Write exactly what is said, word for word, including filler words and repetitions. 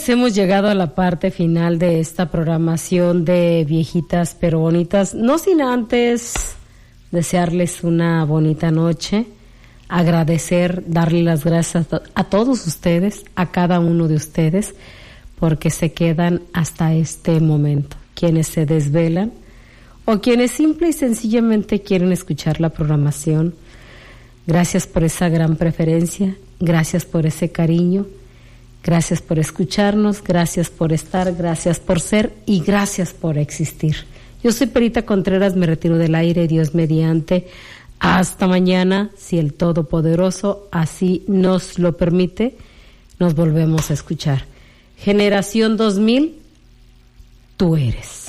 pues hemos llegado a la parte final de esta programación de Viejitas pero Bonitas, no sin antes desearles una bonita noche, agradecer, darle las gracias a todos ustedes, a cada uno de ustedes, porque se quedan hasta este momento, quienes se desvelan o quienes simple y sencillamente quieren escuchar la programación. Gracias por esa gran preferencia, gracias por ese cariño. Gracias por escucharnos, gracias por estar, gracias por ser y gracias por existir. Yo soy Perita Contreras, me retiro del aire, Dios mediante. Hasta mañana, si el Todopoderoso así nos lo permite, nos volvemos a escuchar. Generación dos mil, tú eres.